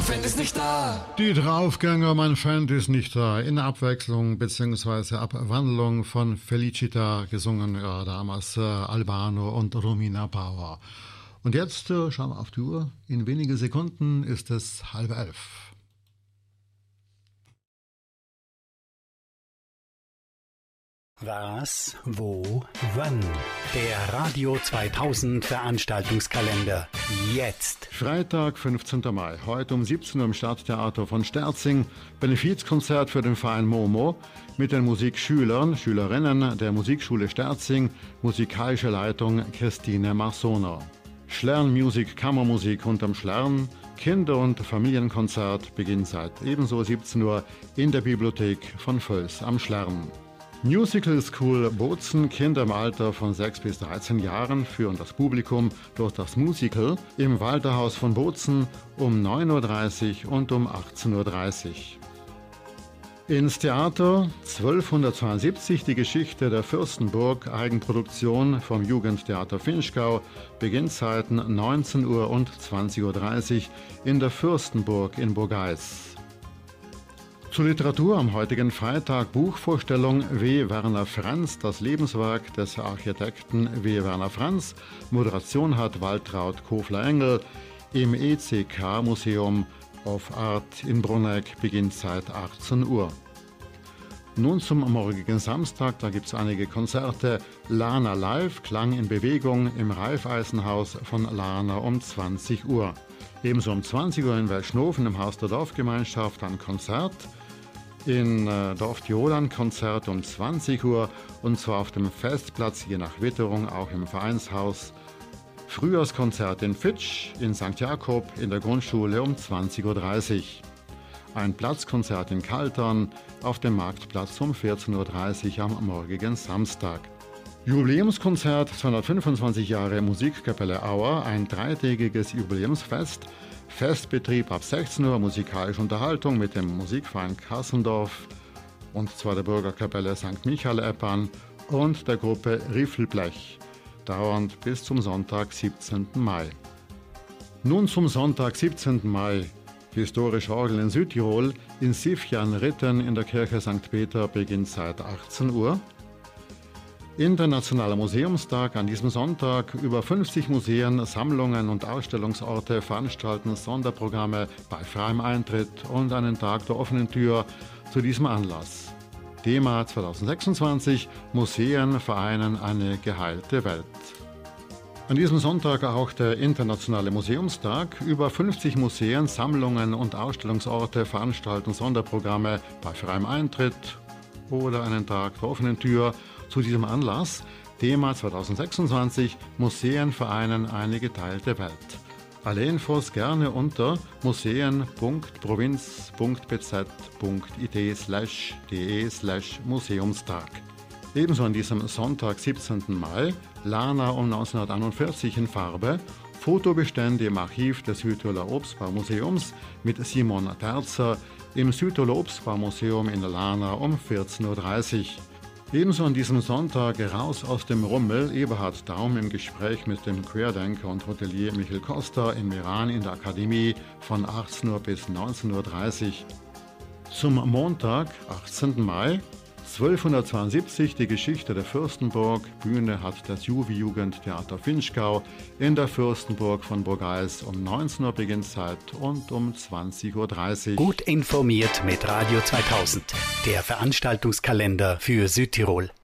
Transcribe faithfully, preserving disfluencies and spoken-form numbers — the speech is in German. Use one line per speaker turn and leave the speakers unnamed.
Fan ist nicht da.
Die Draufgänger, mein Fan ist nicht da. In Abwechslung bzw. Abwandlung von Felicita, gesungen ja, damals äh, Albano und Romina Power. Und jetzt äh, schauen wir auf die Uhr. In wenige Sekunden ist es halb elf.
Was, wo, wann? Der Radio zweitausend Veranstaltungskalender. Jetzt.
Freitag, fünfzehnten Mai. Heute um siebzehn Uhr im Stadttheater von Sterzing. Benefizkonzert für den Verein Momo mit den Musikschülern, Schülerinnen der Musikschule Sterzing. Musikalische Leitung Christine Marsoner. Schlern Music, Kammermusik unterm Schlern. Kinder- und Familienkonzert beginnt seit ebenso siebzehn Uhr in der Bibliothek von Völs am Schlern. Musical School Bozen, Kinder im Alter von sechs bis dreizehn Jahren führen das Publikum durch das Musical im Walterhaus von Bozen um neun Uhr dreißig und um achtzehn Uhr dreißig. Ins Theater zwölfhundertzweiundsiebzig, die Geschichte der Fürstenburg, Eigenproduktion vom Jugendtheater Vinschgau, Beginnzeiten neunzehn Uhr und zwanzig Uhr dreißig in der Fürstenburg in Burgeis. Zur Literatur am heutigen Freitag Buchvorstellung W. Werner Franz, das Lebenswerk des Architekten W. Werner Franz. Moderation hat Waltraud Kofler-Engel im E C K Museum of Art in Brunegg, beginnt seit achtzehn Uhr. Nun zum morgigen Samstag, da gibt es einige Konzerte. Lana Live, Klang in Bewegung im Raiffeisenhaus von Lana um zwanzig Uhr. Ebenso um zwanzig Uhr in Welschnofen im Haus der Dorfgemeinschaft ein Konzert. In äh, Dorf Tirol ein Konzert um zwanzig Uhr und zwar auf dem Festplatz, je nach Witterung auch im Vereinshaus. Frühjahrskonzert in Fitsch, in Sankt Jakob, in der Grundschule um zwanzig Uhr dreißig. Ein Platzkonzert in Kaltern auf dem Marktplatz um vierzehn Uhr dreißig am morgigen Samstag. Jubiläumskonzert zweihundertfünfundzwanzig Jahre Musikkapelle Auer, ein dreitägiges Jubiläumsfest. Festbetrieb ab sechzehn Uhr, musikalische Unterhaltung mit dem Musikverein Kassendorf und zwar der Bürgerkapelle Sankt Michael Eppan und der Gruppe Riffelblech, dauernd bis zum Sonntag, siebzehnten Mai. Nun zum Sonntag, siebzehnten Mai. Historische Orgel in Südtirol, in Sifjan-Ritten in der Kirche Sankt Peter, beginnt seit achtzehn Uhr. Internationaler Museumstag an diesem Sonntag. Über fünfzig Museen, Sammlungen und Ausstellungsorte veranstalten Sonderprogramme bei freiem Eintritt und einen Tag der offenen Tür zu diesem Anlass. Thema zweitausendsechsundzwanzig: Museen vereinen eine geheilte Welt. An diesem Sonntag auch der Internationale Museumstag. Über fünfzig Museen, Sammlungen und Ausstellungsorte veranstalten Sonderprogramme bei freiem Eintritt oder einen Tag der offenen Tür zu diesem Anlass. Thema zweitausendsechsundzwanzig: Museen vereinen eine geteilte Welt. Alle Infos gerne unter museen punkt provinz punkt b z punkt i t slash de slash Museumstag. Ebenso an diesem Sonntag, siebzehnten Mai, Lana um neunzehnhunderteinundvierzig in Farbe, Fotobestände im Archiv des Südtiroler Obstbaumuseums mit Simon Terzer im Südtiroler Obstbaumuseum in Lana um vierzehn Uhr dreißig. Ebenso an diesem Sonntag Raus aus dem Rummel, Eberhard Daum im Gespräch mit dem Querdenker und Hotelier Michel Costa in Meran in der Akademie von achtzehn Uhr bis neunzehn Uhr dreißig. Zum Montag, achtzehnten Mai, zwölfhundertzweiundsiebzig, die Geschichte der Fürstenburg. Bühne hat das Juvi-Jugendtheater Vinschgau in der Fürstenburg von Burgeis. Um neunzehn Uhr Beginnzeit und um zwanzig Uhr dreißig.
Gut informiert mit Radio zweitausend, der Veranstaltungskalender für Südtirol.